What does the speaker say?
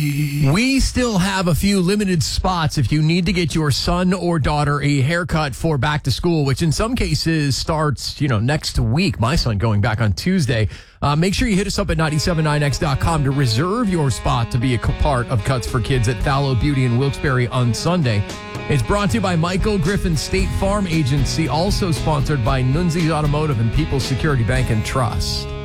We still have a few limited spots if you need to get your son or daughter a haircut for back to school, which in some cases starts, next week. My son going back on Tuesday. Make sure you hit us up at 979x.com to reserve your spot to be a part of Cuts for Kids at Fallow Beauty in Wilkes-Barre on Sunday. It's brought to you by Michael Griffin State Farm Agency, also sponsored by Nunzi's Automotive and People's Security Bank and Trust.